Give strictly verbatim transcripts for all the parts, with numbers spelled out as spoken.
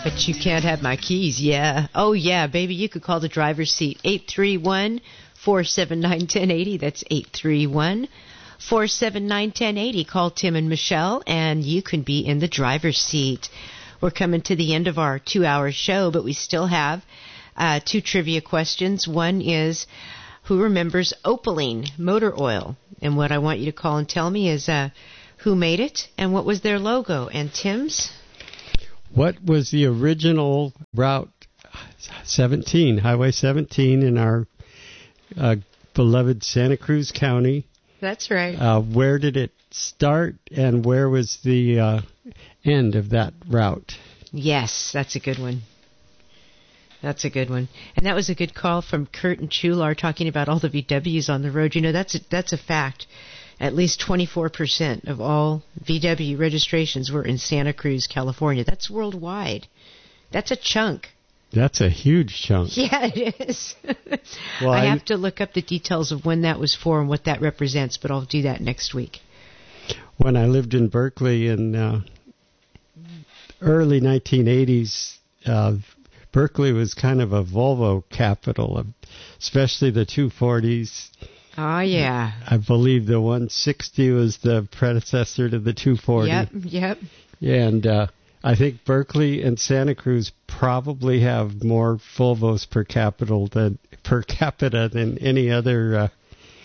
But you can't have my keys, yeah. Oh, yeah, baby, you could call the driver's seat. eight three one, four seven nine, one zero eight zero. That's eight three one, four seven nine, one zero eight zero. Call Tim and Michelle, and you can be in the driver's seat. We're coming to the end of our two-hour show, but we still have uh, two trivia questions. One is, who remembers Opaline motor oil? And what I want you to call and tell me is uh, who made it and what was their logo. And Tim's? What was the original Route seventeen, Highway seventeen in our uh, beloved Santa Cruz County? That's right. Uh, where did it start, and where was the uh, end of that route? Yes, that's a good one. That's a good one. And that was a good call from Kurt and Chular talking about all the V Ws on the road. You know, that's a, that's a fact. At least twenty-four percent of all V W registrations were in Santa Cruz, California. That's worldwide. That's a chunk. That's a huge chunk. Yeah, it is. Well, I I have to look up the details of when that was for and what that represents, but I'll do that next week. When I lived in Berkeley in uh, early nineteen eighties, uh, Berkeley was kind of a Volvo capital, of, especially the two forties. Oh, yeah. I believe the one sixty was the predecessor to the two forty. Yep, yep. And uh, I think Berkeley and Santa Cruz probably have more Volvos per capita than per capita than any other. Uh,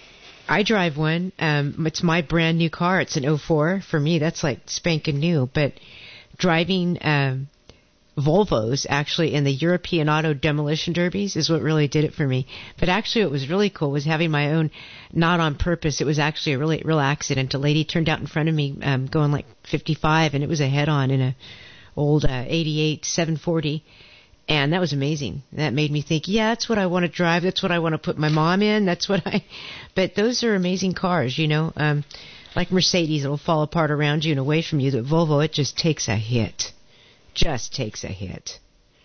I drive one. Um, it's my brand new car. It's an oh four. For me, that's like spanking new. But driving um, Volvos, actually, in the European Auto Demolition Derbies is what really did it for me. But actually, what was really cool was having my own, not on purpose. It was actually a really real accident. A lady turned out in front of me um, going like fifty-five, and it was a head-on in a old uh, eighty-eight seven forty. And that was amazing. That made me think, yeah, that's what I want to drive. That's what I want to put my mom in. That's what I... But those are amazing cars, you know. Um, like Mercedes, it'll fall apart around you and away from you. The Volvo, it just takes a hit. Just takes a hit.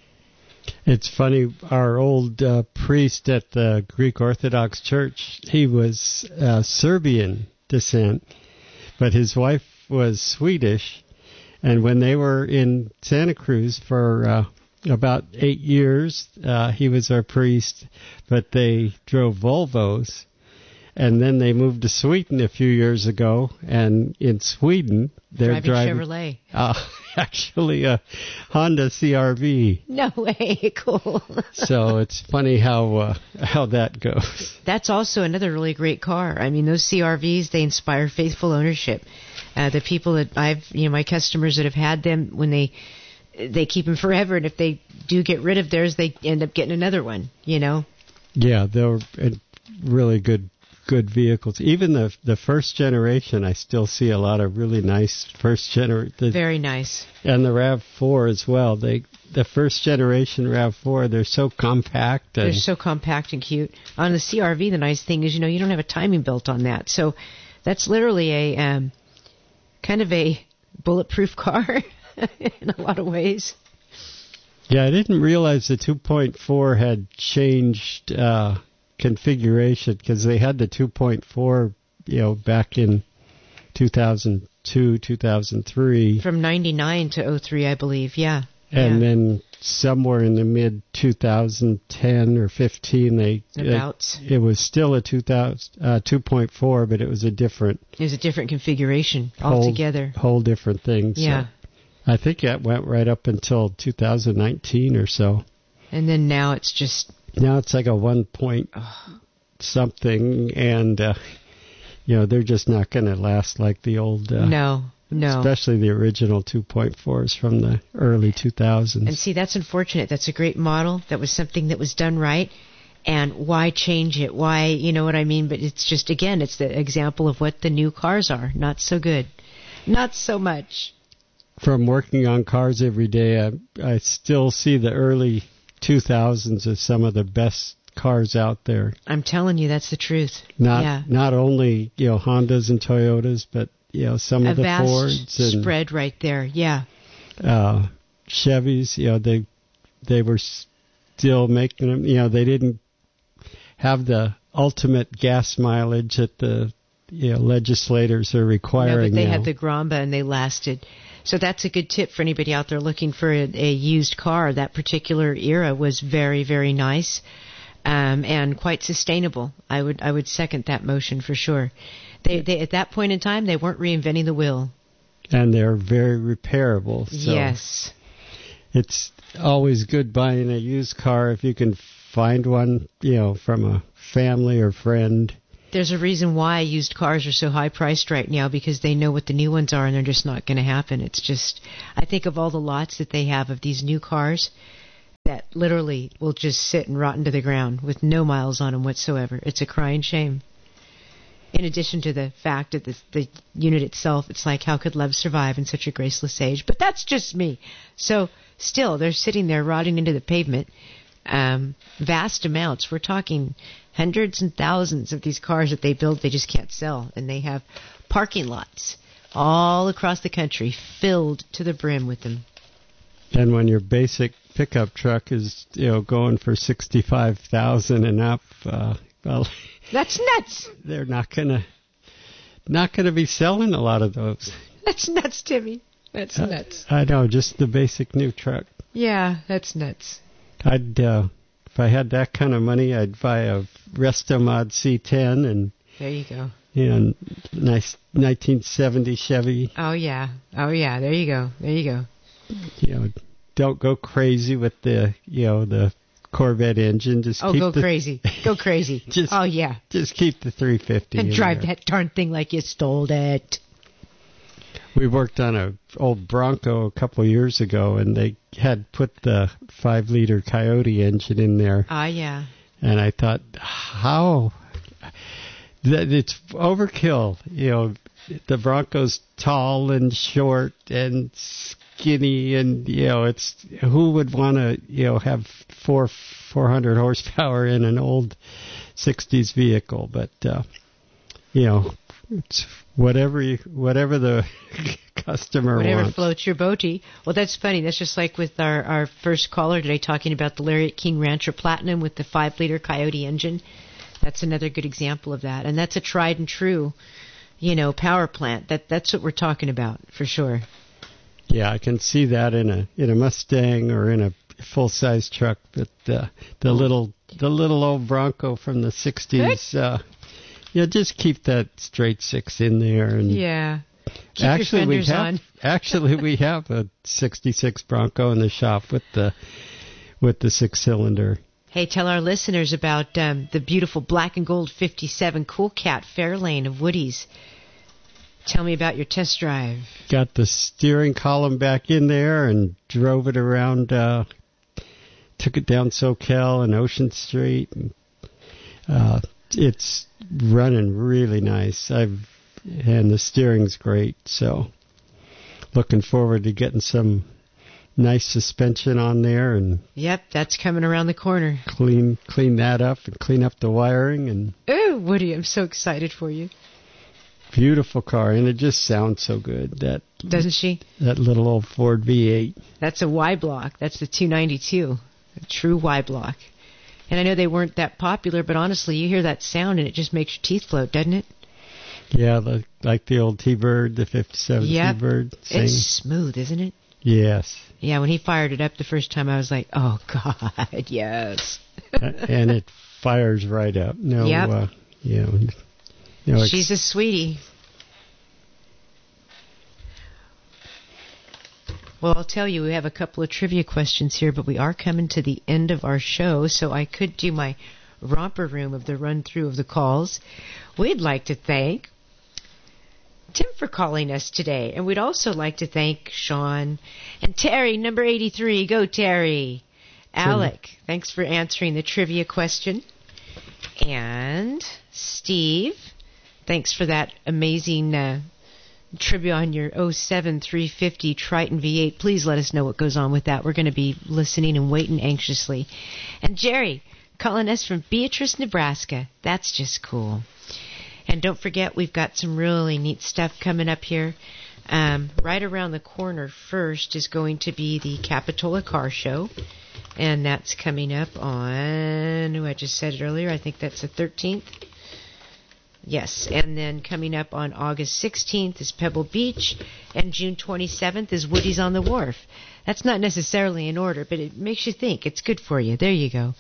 It's funny, our old uh, priest at the Greek Orthodox Church, he was uh, Serbian descent, but his wife was Swedish. And when they were in Santa Cruz for... Uh, about eight years, uh, he was our priest, but they drove Volvos, and then they moved to Sweden a few years ago, and in Sweden, they're driving, driving Chevrolet. Uh, actually a Honda C R V. No way, cool. So it's funny how uh, how that goes. That's also another really great car. I mean, those C R Vs, they inspire faithful ownership. Uh, the people that I've, you know, my customers that have had them, when they they keep them forever, and if they do get rid of theirs, they end up getting another one, you know? Yeah, they're really good good vehicles. Even the the first generation, I still see a lot of really nice first generation. Very nice. And the RAV four as well. They The first generation RAV four, they're so compact. And they're so compact and cute. On the C R V, the nice thing is, you know, you don't have a timing belt on that. So that's literally a um, kind of a bulletproof car. In a lot of ways. Yeah, I didn't realize the two point four had changed uh, configuration, because they had the two point four, you know, back in two thousand two, two thousand three. From ninety-nine to oh three, I believe, yeah. And yeah. then somewhere in the mid twenty ten or fifteen, they About. It, it was still a two thousand, uh, two point four, but it was a different... It was a different configuration whole, altogether. Whole different thing. Yeah. So. I think that went right up until two thousand nineteen or so. And then now it's just... Now it's like a one point oh. something, and, uh, you know, they're just not going to last like the old... Uh, no, no. Especially the original two point fours from the early two thousands. And see, that's unfortunate. That's a great model. That was something that was done right. And why change it? Why, you know what I mean? But it's just, again, it's the example of what the new cars are. Not so good. Not so much. From working on cars every day, I, I still see the early two thousands as some of the best cars out there. I'm telling you, that's the truth. Not yeah. not only, you know, Hondas and Toyotas, but, you know, some a of the vast Fords and spread right there. Yeah. Uh, Chevys. You know, they they were still making them. You know, they didn't have the ultimate gas mileage that the you know legislators are requiring. No, but they now. had the Gramba, and they lasted. So that's a good tip for anybody out there looking for a, a used car. That particular era was very, very nice um, and quite sustainable. I would I would second that motion for sure. They, they at that point in time, they weren't reinventing the wheel. And they're very repairable. So yes. It's always good buying a used car if you can find one, you know, from a family or friend. There's a reason why used cars are so high priced right now, because they know what the new ones are and they're just not going to happen. It's just, I think of all the lots that they have of these new cars that literally will just sit and rot into the ground with no miles on them whatsoever. It's a crying shame. In addition to the fact that the, the unit itself, it's like, how could love survive in such a graceless age? But that's just me. So still, they're sitting there rotting into the pavement. Um, vast amounts. We're talking hundreds and thousands of these cars that they build, they just can't sell. And they have parking lots all across the country filled to the brim with them. And when your basic pickup truck is, you know, going for sixty-five thousand dollars and up, uh, well, that's nuts. They're not gonna, not gonna be selling a lot of those. That's nuts, Timmy. That's uh, nuts. I know, just the basic new truck. Yeah, that's nuts. I'd, uh, if I had that kind of money, I'd buy a Restomod C ten and there you go. You know, nice nineteen seventy Chevy. Oh yeah, oh yeah. There you go. There you go. You know, don't go crazy with the, you know, the Corvette engine. Just oh, keep go the, crazy, go crazy. just, oh yeah. Just keep the three fifty and drive there. that darn thing like you stole it. We worked on a old Bronco a couple of years ago, and they had put the five liter Coyote engine in there. Ah, yeah. And I thought, how that it's overkill. You know, the Bronco's tall and short and skinny, and you know, it's who would want to, you know, have four four hundred horsepower in an old sixties vehicle? But uh, you know. It's whatever you, whatever the customer whatever wants. Floats your boaty. Well, that's funny. That's just like with our, our first caller today talking about the Lariat King Rancher Platinum with the five liter Coyote engine. That's another good example of that. And that's a tried and true, you know, power plant. That That's what we're talking about for sure. Yeah, I can see that in a in a Mustang or in a full size truck. But uh, the little the little old Bronco from the sixties. Uh, Yeah, just keep that straight six in there. And yeah. Keep actually, your fenders we have on. actually we have a sixty-six Bronco in the shop with the with the six cylinder. Hey, tell our listeners about um, the beautiful black and gold fifty-seven Cool Cat Fairlane of Woody's. Tell me about your test drive. Got the steering column back in there and drove it around. Uh, took it down SoCal and Ocean Street. And, uh, it's running really nice. I've and the steering's great. So looking forward to getting some nice suspension on there and yep, that's coming around the corner. Clean clean that up and clean up the wiring and ooh, Woody, I'm so excited for you. Beautiful car, and it just sounds so good. That doesn't she? That little old Ford V eight. That's a Y block. That's the two ninety-two, a true Y block. And I know they weren't that popular, but honestly, you hear that sound and it just makes your teeth float, doesn't it? Yeah, the, like the old T-Bird, the fifty-seven yep. T-Bird. Same. It's smooth, isn't it? Yes. Yeah, when he fired it up the first time, I was like, oh, God, yes. And it fires right up. No, yep. uh, you know, no she's ex- a sweetie. Well, I'll tell you, we have a couple of trivia questions here, but we are coming to the end of our show, so I could do my romper room of the run-through of the calls. We'd like to thank Tim for calling us today, and we'd also like to thank Sean and Terry, number eighty-three. Go, Terry. Alec, thanks for answering the trivia question. And Steve, thanks for that amazing uh, trivia on your oh seven three fifty Triton V eight. Please let us know what goes on with that. We're going to be listening and waiting anxiously. And Jerry, calling us from Beatrice, Nebraska. That's just cool. And don't forget, we've got some really neat stuff coming up here. Um, right around the corner first is going to be the Capitola Car Show. And that's coming up on, oh, I just said it earlier, I think that's the thirteenth. Yes, and then coming up on August sixteenth is Pebble Beach, and June twenty-seventh is Woody's on the Wharf. That's not necessarily in order, but it makes you think. It's good for you. There you go.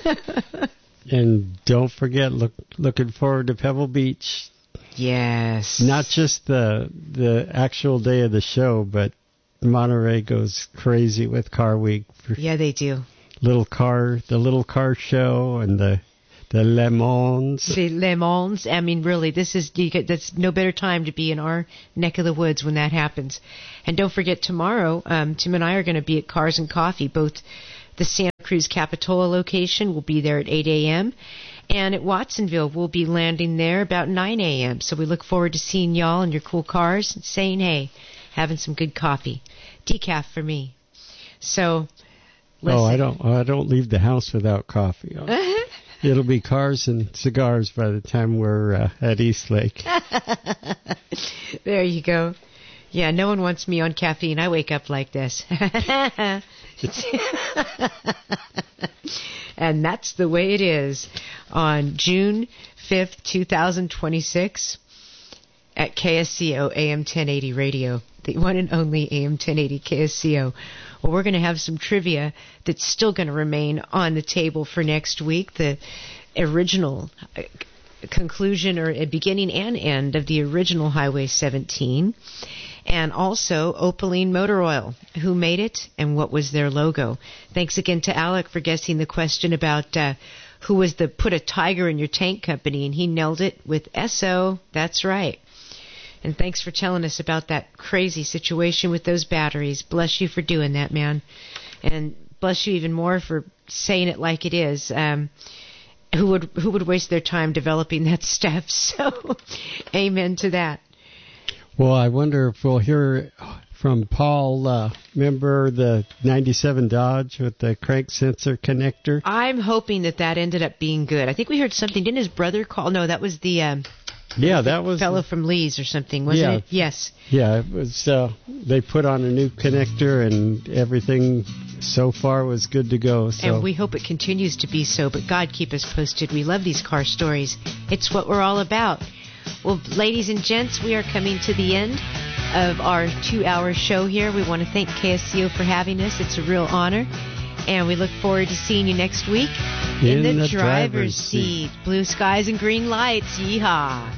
And don't forget, look, looking forward to Pebble Beach. Yes. Not just the the actual day of the show, but Monterey goes crazy with Car Week. Yeah, they do. Little car, the little car show, and the the Le Mans. The Le Mans. I mean, really, this is you get. That's no better time to be in our neck of the woods when that happens. And don't forget, tomorrow, um, Tim and I are going to be at Cars and Coffee. Both the Santa Cruz Capitola location will be there at eight a.m. And at Watsonville, we'll be landing there about nine a.m. So we look forward to seeing y'all in your cool cars and saying hey, having some good coffee. Decaf for me. So, listen. Oh, I don't I don't leave the house without coffee. It'll be cars and cigars by the time we're uh, at Eastlake. There you go. Yeah, no one wants me on caffeine. I wake up like this. And that's the way it is on June fifth, twenty twenty-six at K S C O A M ten eighty Radio, the one and only A M ten eighty K S C O. Well, we're going to have some trivia that's still going to remain on the table for next week. The original conclusion or a beginning and end of the original Highway seventeen. And also Opaline Motor Oil, who made it and what was their logo. Thanks again to Alec for guessing the question about uh, who was the put a tiger in your tank company, and he nailed it with S O. That's right. And thanks for telling us about that crazy situation with those batteries. Bless you for doing that, man. And bless you even more for saying it like it is. Um, who would who would waste their time developing that stuff? So amen to that. Well, I wonder if we'll hear from Paul. Uh, remember the ninety-seven Dodge with the crank sensor connector? I'm hoping that that ended up being good. I think we heard something. Didn't his brother call? No, that was the um, yeah, that was fellow from Lee's or something, wasn't yeah, it? Yes. Yeah, it was. Uh, they put on a new connector, and everything so far was good to go. So. And we hope it continues to be so. But God keep us posted. We love these car stories. It's what we're all about. Well, ladies and gents, we are coming to the end of our two-hour show here. We want to thank K S C O for having us. It's a real honor. And we look forward to seeing you next week in, in the, the driver's, driver's seat. seat. Blue skies and green lights. Yeehaw.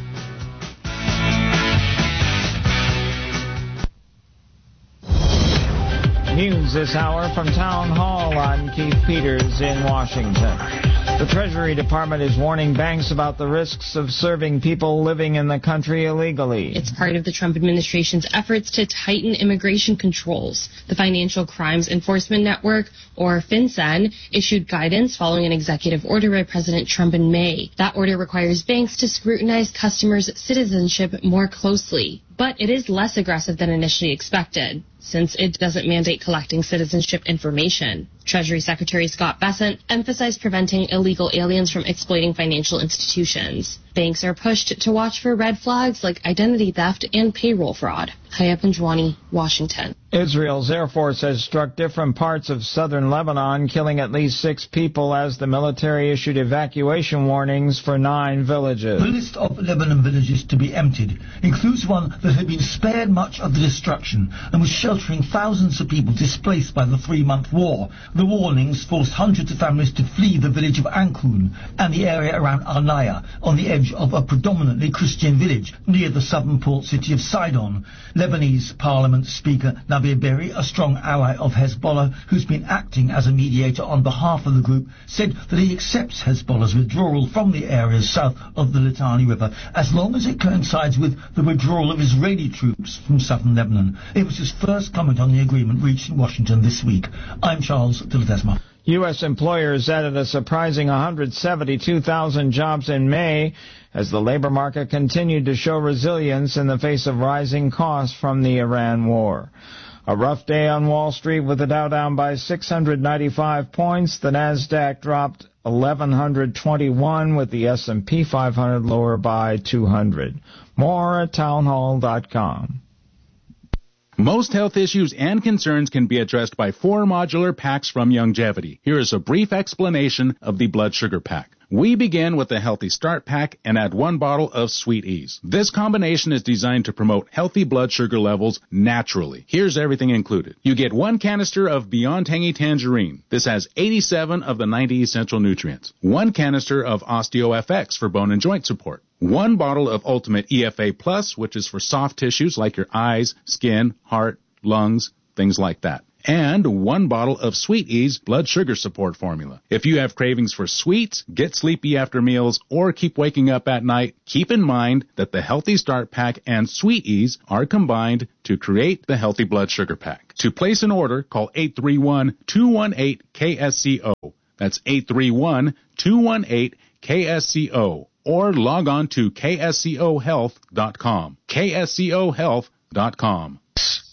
News this hour from Town Hall. I'm Keith Peters in Washington. The Treasury Department is warning banks about the risks of serving people living in the country illegally. It's part of the Trump administration's efforts to tighten immigration controls. The Financial Crimes Enforcement Network, or FinCEN, issued guidance following an executive order by President Trump in May. That order requires banks to scrutinize customers' citizenship more closely. But it is less aggressive than initially expected, since it doesn't mandate collecting citizenship information. Treasury Secretary Scott Bessent emphasized preventing illegal aliens from exploiting financial institutions. Banks are pushed to watch for red flags like identity theft and payroll fraud. Haya Panjwani, Washington. Israel's Air Force has struck different parts of southern Lebanon, killing at least six people as the military issued evacuation warnings for nine villages. The list of Lebanon villages to be emptied includes one that had been spared much of the destruction and was sheltering thousands of people displaced by the three-month war. The warnings forced hundreds of families to flee the village of Ankun and the area around Arnaya, on the edge of a predominantly Christian village near the southern port city of Sidon. Lebanese Parliament Speaker Nabih Berri, a strong ally of Hezbollah who's been acting as a mediator on behalf of the group, said that he accepts Hezbollah's withdrawal from the areas south of the Litani River as long as it coincides with the withdrawal of Israeli troops from southern Lebanon. It was his first comment on the agreement reached in Washington this week. I'm Charles de Ledesma. U S employers added a surprising one hundred seventy-two thousand jobs in May as the labor market continued to show resilience in the face of rising costs from the Iran war. A rough day on Wall Street with the Dow down by six hundred ninety-five points. The Nasdaq dropped eleven twenty-one with the S and P five hundred lower by two hundred. More at townhall dot com. Most health issues and concerns can be addressed by four modular packs from Longevity. Here is a brief explanation of the blood sugar pack. We begin with the Healthy Start Pack and add one bottle of Sweet Ease. This combination is designed to promote healthy blood sugar levels naturally. Here's everything included. You get one canister of Beyond Tangy Tangerine. This has eighty-seven of the ninety essential nutrients. One canister of OsteoFX for bone and joint support. One bottle of Ultimate E F A Plus, which is for soft tissues like your eyes, skin, heart, lungs, things like that. And one bottle of Sweet Ease blood sugar support formula. If you have cravings for sweets, get sleepy after meals, or keep waking up at night, keep in mind that the Healthy Start Pack and Sweet Ease are combined to create the Healthy Blood Sugar Pack. To place an order, call eight three one, two one eight, K S C O. That's eight three one, two one eight, K S C O. Or log on to K S C O health dot com. K S C O health dot com.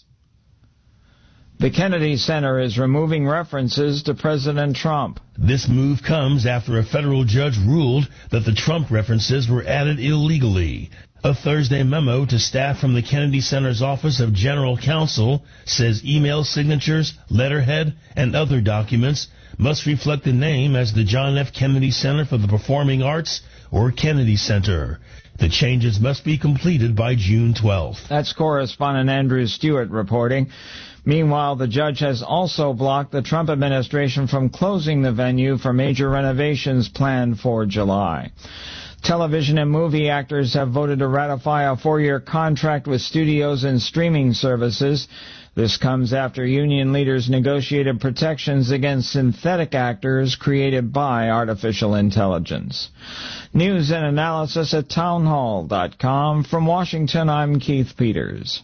The Kennedy Center is removing references to President Trump. This move comes after a federal judge ruled that the Trump references were added illegally. A Thursday memo to staff from the Kennedy Center's Office of General Counsel says email signatures, letterhead, and other documents must reflect the name as the John F. Kennedy Center for the Performing Arts or Kennedy Center. The changes must be completed by June twelfth. That's correspondent Andrew Stewart reporting. Meanwhile, the judge has also blocked the Trump administration from closing the venue for major renovations planned for July. Television and movie actors have voted to ratify a four-year contract with studios and streaming services. This comes after union leaders negotiated protections against synthetic actors created by artificial intelligence. News and analysis at townhall dot com. From Washington, I'm Keith Peters.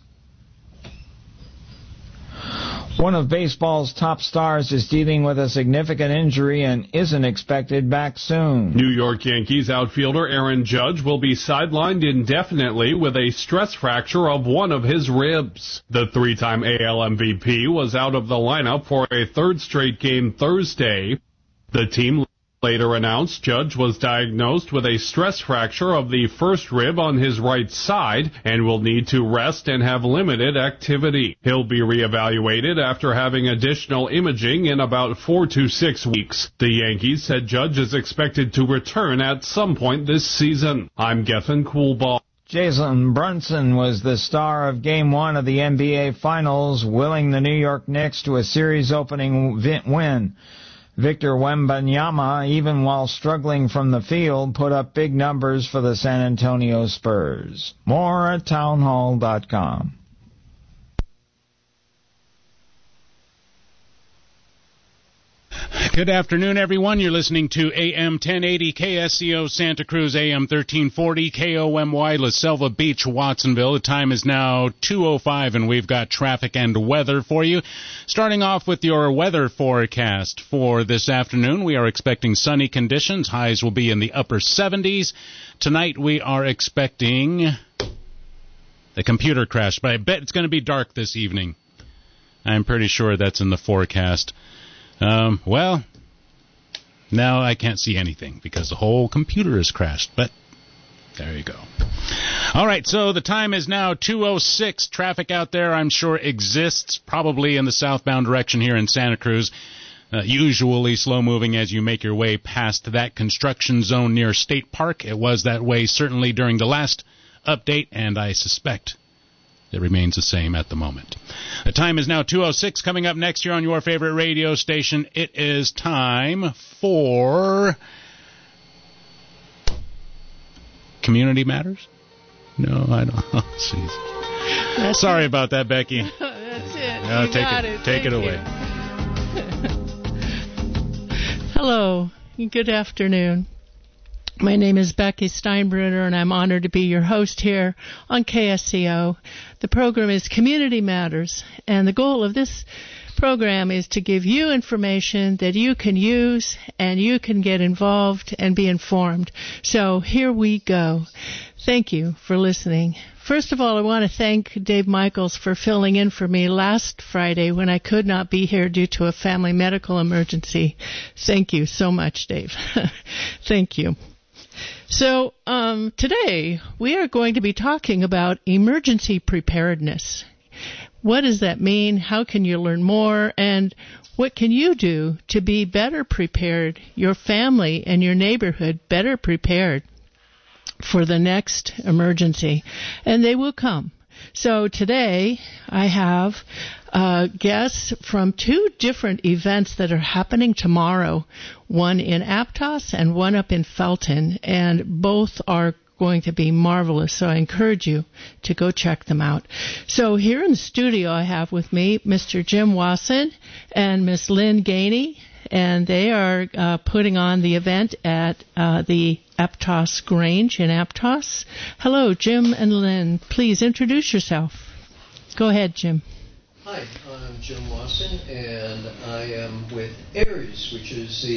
One of baseball's top stars is dealing with a significant injury and isn't expected back soon. New York Yankees outfielder Aaron Judge will be sidelined indefinitely with a stress fracture of one of his ribs. The three-time A L M V P was out of the lineup for a third straight game Thursday. The team later announced Judge was diagnosed with a stress fracture of the first rib on his right side and will need to rest and have limited activity. He'll be reevaluated after having additional imaging in about four to six weeks. The Yankees said Judge is expected to return at some point this season. I'm Gethin Coolball. Jalen Brunson was the star of Game one of the N B A Finals, willing the New York Knicks to a series-opening win. Victor Wembanyama, even while struggling from the field, put up big numbers for the San Antonio Spurs. More at townhall dot com. Good afternoon, everyone. You're listening to A M ten eighty K S C O Santa Cruz, A M thirteen forty K O M Y La Selva Beach, Watsonville. The time is now two oh five, and we've got traffic and weather for you. Starting off with your weather forecast for this afternoon, we are expecting sunny conditions. Highs will be in the upper seventies. Tonight we are expecting the computer crash, but I bet it's going to be dark this evening. I'm pretty sure that's in the forecast. Um, well, now I can't see anything because the whole computer has crashed, but there you go. All right, so the time is now two oh six. Traffic out there, I'm sure, exists probably in the southbound direction here in Santa Cruz. Uh, usually slow-moving as you make your way past that construction zone near State Park. It was that way certainly during the last update, and I suspect it remains the same at the moment. The time is now two oh six. Coming up next year on your favorite radio station, it is time for Community Matters? No, I don't. Oh, jeez. Sorry about that, Becky. That's it. No, you take got it. it. Take Thank it you. away. Hello. Good afternoon. My name is Becky Steinbruner, and I'm honored to be your host here on K S C O. The program is Community Matters, and the goal of this program is to give you information that you can use and you can get involved and be informed. So here we go. Thank you for listening. First of all, I want to thank Dave Michaels for filling in for me last Friday when I could not be here due to a family medical emergency. Thank you so much, Dave. Thank you. So um, today we are going to be talking about emergency preparedness. What does that mean? How can you learn more? And What can you do to be better prepared, your family and your neighborhood better prepared for the next emergency? And they will come. So today I have uh, guests from two different events that are happening tomorrow, one in Aptos and one up in Felton, and both are going to be marvelous, so I encourage you to go check them out. So here in the studio I have with me Mister Jim Wasson and Miss Lynn Gainey, and they are uh, putting on the event at uh, the Aptos Grange in Aptos. Hello, Jim and Lynn. Please introduce yourself. Go ahead, Jim. Hi, I'm Jim Wasson, and I am with ARES, which is the